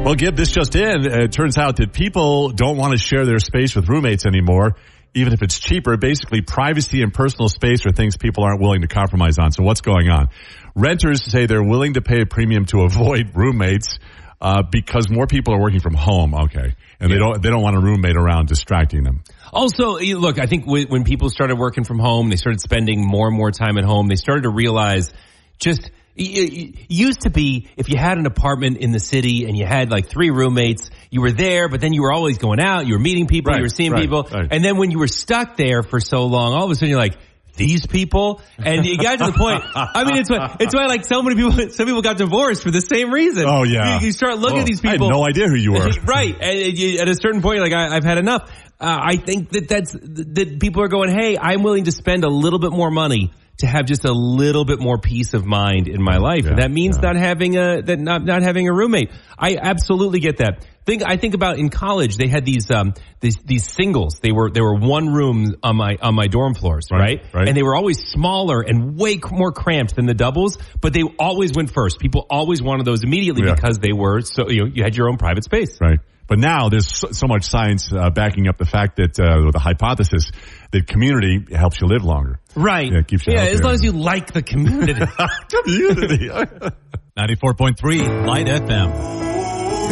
Well, Gib, this just in. It turns out that people don't want to share their space with roommates anymore, even if it's cheaper. Basically, privacy and personal space are things people aren't willing to compromise on. So what's going on? Renters say they're willing to pay a premium to avoid roommates because more people are working from home. Okay. And they don't want a roommate around distracting them. Also, look, I think when people started working from home, they started spending more and more time at home. They started to realize it used to be if you had an apartment in the city and you had like 3 roommates, you were there, but then you were always going out, you were meeting people, you were seeing people. Right. And then when you were stuck there for so long, all of a sudden you're like, these people? And you got to the point. I mean, it's why like some people got divorced for the same reason. Oh, yeah. You start looking at these people. I had no idea who you were. Right. And at a certain point, you're like, I've had enough. I think that people are going, hey, I'm willing to spend a little bit more money to have just a little bit more peace of mind in my life. And that means not having a roommate. I absolutely get that. I think about in college, they had these singles. They were one room on my dorm floors, right? And they were always smaller and way more cramped than the doubles, but they always went first. People always wanted those immediately because they were you had your own private space. Right. But now there's so much science backing up the fact that the hypothesis that community helps you live longer. Right. Yeah, it keeps you as long as you like the community. Community. 94.3 Light FM.